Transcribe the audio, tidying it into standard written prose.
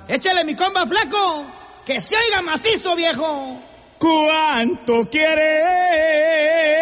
Échale mi comba, flaco, que se oiga macizo, viejo. ¿Cuánto quieres